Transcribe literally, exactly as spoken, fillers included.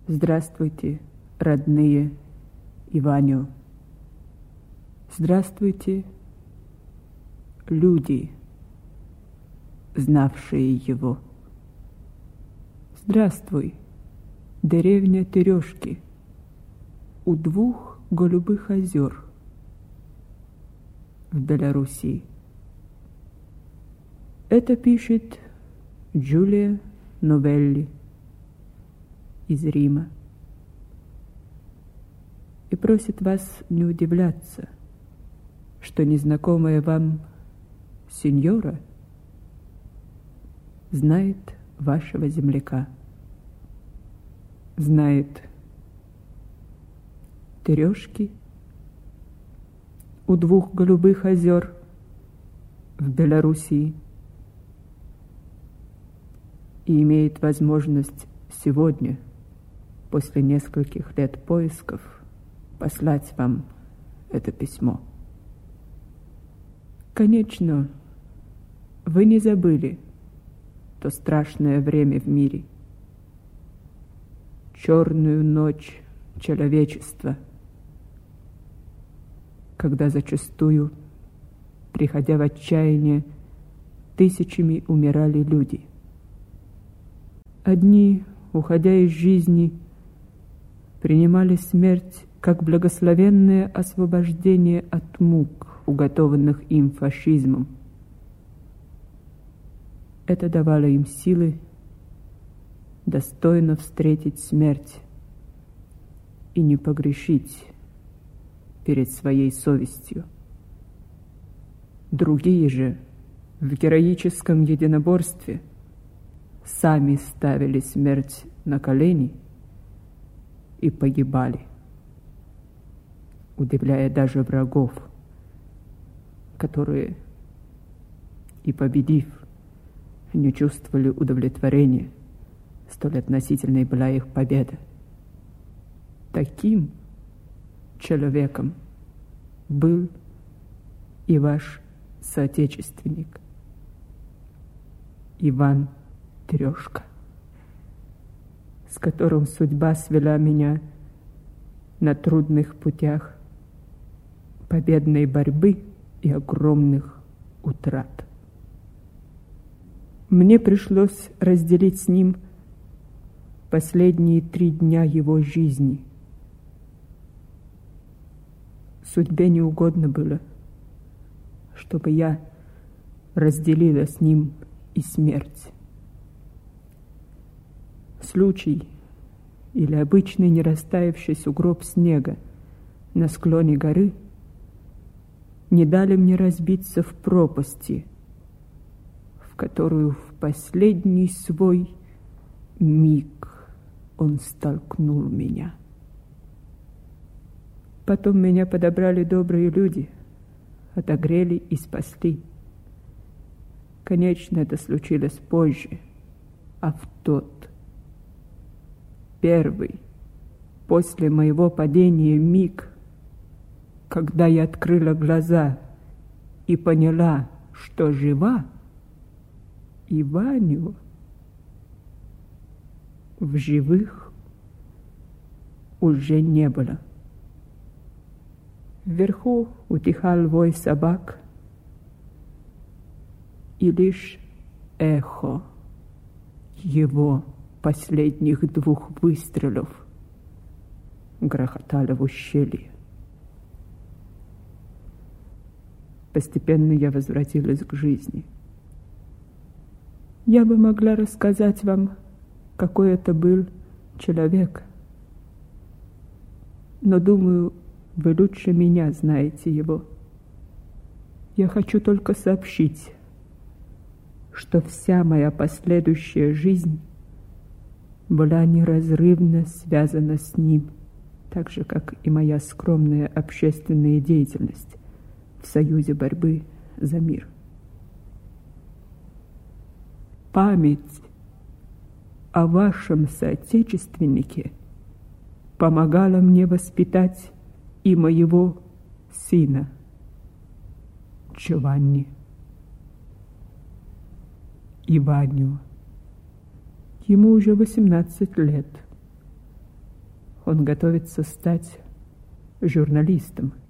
Здравствуйте, родные Иваню. Здравствуйте, люди, знавшие его. Здравствуй, деревня Терешки у двух голубых озер в Белоруссии. Это пишет Джулия Новелли из Рима и просит вас не удивляться, что незнакомая вам сеньора знает вашего земляка, знает Терешки у двух голубых озер в Белоруссии и имеет возможность сегодня, после нескольких лет поисков, послать вам это письмо. Конечно, вы не забыли то страшное время в мире, черную ночь человечества, когда зачастую, приходя в отчаяние, тысячами умирали люди. Одни, уходя из жизни, принимали смерть как благословенное освобождение от мук, уготованных им фашизмом. Это давало им силы достойно встретить смерть и не погрешить перед своей совестью. Другие же в героическом единоборстве сами ставили смерть на колени и погибали, удивляя даже врагов, которые, и победив, не чувствовали удовлетворения, столь относительной была их победа. Таким человеком был и ваш соотечественник Иван Терешка, с которым судьба свела меня на трудных путях победной борьбы и огромных утрат. Мне пришлось разделить с ним последние три дня его жизни. Судьбе не угодно было, чтобы я разделила с ним и смерть. Случай или обычный не растаявший сугроб снега на склоне горы не дали мне разбиться в пропасти, в которую в последний свой миг он столкнул меня. Потом меня подобрали добрые люди, отогрели и спасли. Конечно, это случилось позже, а в тот первый, после моего падения миг, когда я открыла глаза и поняла, что жива, Иваню в живых уже не было. Вверху утихал вой собак, и лишь эхо его последних двух выстрелов грохотало в ущелье. Постепенно я возвратилась к жизни. Я бы могла рассказать вам, какой это был человек, но, думаю, вы лучше меня знаете его. Я хочу только сообщить, что вся моя последующая жизнь была неразрывно связана с ним, так же, как и моя скромная общественная деятельность в Союзе борьбы за мир. Память о вашем соотечественнике помогала мне воспитать и моего сына Джованни, Иваню. Ему уже восемнадцать лет. Он готовится стать журналистом.